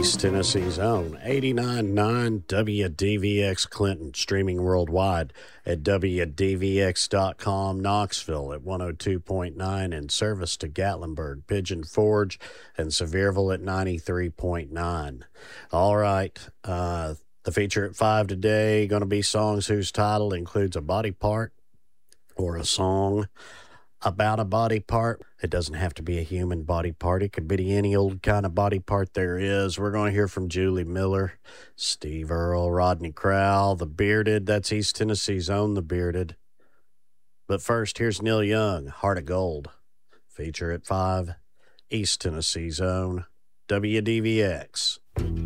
East Tennessee's own 89.9 WDVX Clinton, streaming worldwide at WDVX.com, Knoxville at 102.9, and service to Gatlinburg, Pigeon Forge, and Sevierville at 93.9. All right, the feature at 5 today going to be songs whose title includes a body part or a song about a body part. It doesn't have to be a human body part. It could be any old kind of body part there is. We're going to hear from Julie Miller, Steve Earle, Rodney Crowell, The Bearded. That's East Tennessee's own The Bearded. But first, here's Neil Young, Heart of Gold. Feature at 5, East Tennessee's own WDVX.